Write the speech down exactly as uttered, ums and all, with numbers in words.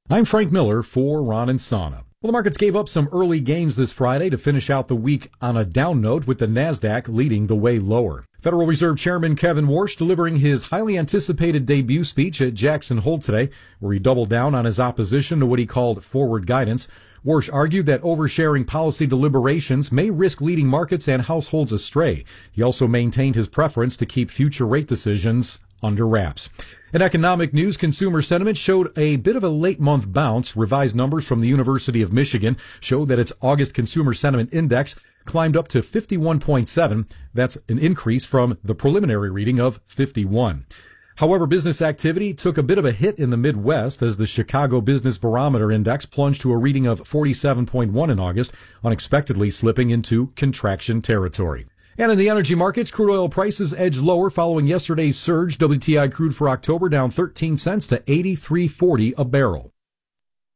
I'm Frank Miller for Ron and Sana. Well, the markets gave up some early gains this Friday to finish out the week on a down note, with the NASDAQ leading the way lower. Federal Reserve Chairman Kevin Warsh delivering his highly anticipated debut speech at Jackson Hole today, where he doubled down on his opposition to what he called forward guidance. Warsh argued that oversharing policy deliberations may risk leading markets and households astray. He also maintained his preference to keep future rate decisions under wraps. In economic news, consumer sentiment showed a bit of a late month bounce. Revised numbers from the University of Michigan showed that its August consumer sentiment index climbed up to fifty-one point seven. That's an increase from the preliminary reading of fifty-one. However, business activity took a bit of a hit in the Midwest as the Chicago Business Barometer Index plunged to a reading of forty-seven point one in August, unexpectedly slipping into contraction territory. And in the energy markets, crude oil prices edged lower following yesterday's surge. W T I crude for October down thirteen cents to eighty-three forty a barrel.